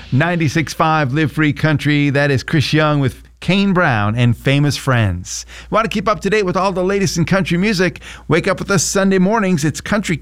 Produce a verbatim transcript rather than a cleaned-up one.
ninety-six point five Live Free Country. That is Chris Young with Kane Brown and Famous Friends. Want to keep up to date with all the latest in country music? Wake up with us Sunday mornings. It's Country